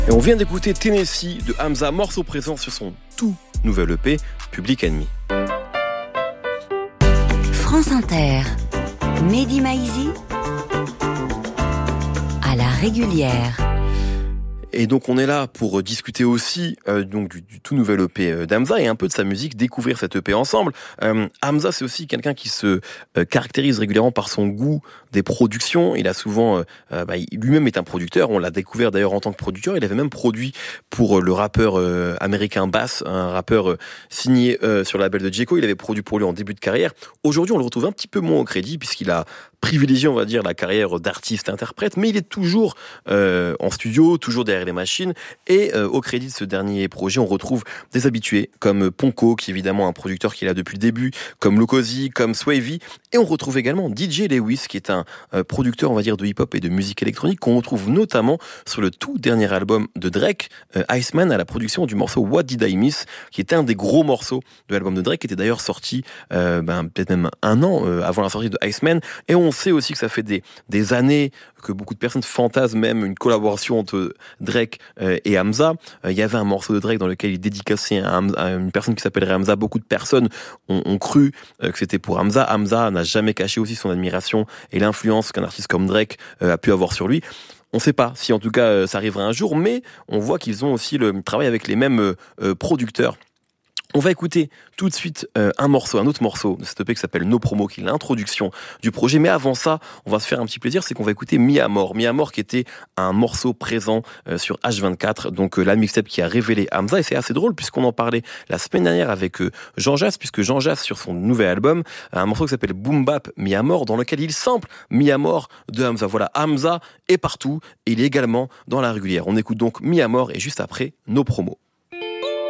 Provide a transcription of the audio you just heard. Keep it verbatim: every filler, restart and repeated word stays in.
Et on vient d'écouter Tennessee de Hamza, morceau présent sur son tout nouvel E P, Public Enemy. France Inter, Mehdi Maizi, à la régulière. Et donc on est là pour discuter aussi euh, donc du, du tout nouvel E P d'Hamza et un peu de sa musique, découvrir cet E P ensemble. Euh, Hamza, c'est aussi quelqu'un qui se euh, caractérise régulièrement par son goût des productions. Il a souvent, euh, bah, lui-même est un producteur. On l'a découvert d'ailleurs en tant que producteur. Il avait même produit pour le rappeur euh, américain Bass, un rappeur euh, signé euh, sur le label de J. Cole. Il avait produit pour lui en début de carrière. Aujourd'hui, on le retrouve un petit peu moins au crédit puisqu'il a privilégié, on va dire, la carrière d'artiste-interprète, mais il est toujours euh, en studio, toujours derrière les machines. Et euh, au crédit de ce dernier projet, on retrouve des habitués comme Ponko, qui est évidemment un producteur qu'il a depuis le début, comme Locozy, comme Swavy. Et on retrouve également D J Lewis, qui est un euh, producteur, on va dire, de hip-hop et de musique électronique, qu'on retrouve notamment sur le tout dernier album de Drake, euh, Iceman, à la production du morceau What Did I Miss, qui était un des gros morceaux de l'album de Drake, qui était d'ailleurs sorti euh, ben, peut-être même un an euh, avant la sortie de Iceman. Et on sait aussi que ça fait des, des années que beaucoup de personnes fantasment même une collaboration entre Drake euh, et Hamza. Euh, il y avait un morceau de Drake dans lequel il dédicaçait à, Hamza, à une personne qui s'appellerait Hamza. Beaucoup de personnes ont, ont cru euh, que c'était pour Hamza. Hamza n'a jamais caché aussi son admiration et l'influence qu'un artiste comme Drake euh, a pu avoir sur lui. On ne sait pas si en tout cas euh, ça arrivera un jour, mais on voit qu'ils ont aussi le travail avec les mêmes euh, euh, producteurs. On va écouter tout de suite euh, un morceau, un autre morceau de cet E P qui s'appelle No Promo, qui est l'introduction du projet. Mais avant ça, on va se faire un petit plaisir, c'est qu'on va écouter Mi Amor. Mi Amor qui était un morceau présent euh, sur H vingt-quatre, donc euh, la mixtape qui a révélé Hamza. Et c'est assez drôle puisqu'on en parlait la semaine dernière avec euh, Jean Jass, puisque Jean Jass, sur son nouvel album, a un morceau qui s'appelle Boom Bap Mi Amor, dans lequel il sample Mi Amor de Hamza. Voilà, Hamza est partout et il est également dans la régulière. On écoute donc Mi Amor et juste après No Promo.